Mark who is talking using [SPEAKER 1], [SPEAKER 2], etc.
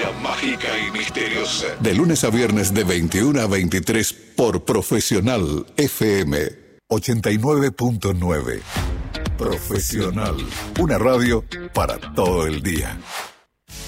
[SPEAKER 1] mágica y misteriosa.
[SPEAKER 2] De lunes a viernes de 21 a 23 por Profesional FM 89.9. Profesional, una radio para todo el día.